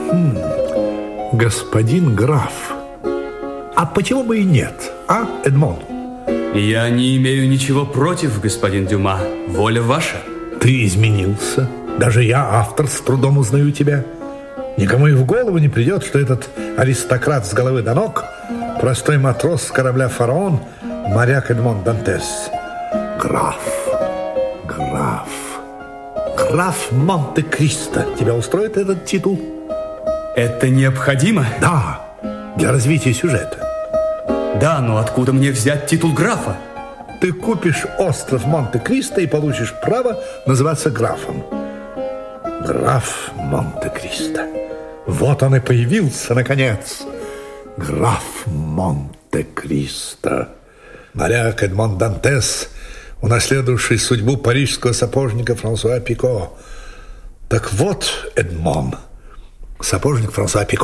Господин граф, а почему бы и нет, а, Эдмон? Я не имею ничего против, господин Дюма. Воля ваша. Ты изменился. Даже я, автор, с трудом узнаю тебя. Никому и в голову не придет, что этот аристократ с головы до ног, простой матрос с корабля «Фараон», моряк Эдмон Дантес. Граф Монте-Кристо. Тебя устроит этот титул? Это необходимо? Да, для развития сюжета. Да, но откуда мне взять титул графа? Ты купишь остров Монте-Кристо и получишь право называться графом. Граф Монте-Кристо. Вот он и появился, наконец. Граф Монте-Кристо. Моряк Эдмон Дантес, унаследовавший судьбу парижского сапожника Франсуа Пико. Так вот, Эдмон, сапожник Франсуа Пико.